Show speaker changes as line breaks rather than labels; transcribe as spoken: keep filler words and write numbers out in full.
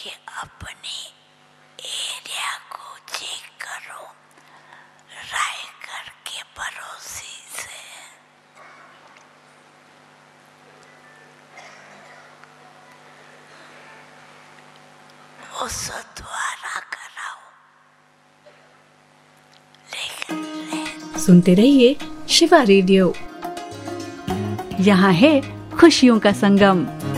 कि अपने एरिया को चेक करो रायगढ़ के पड़ोसी से। उस द्वारा कराओ, लेकिन
सुनते रहिए शिवा रेडियो। यहाँ है खुशियों का संगम।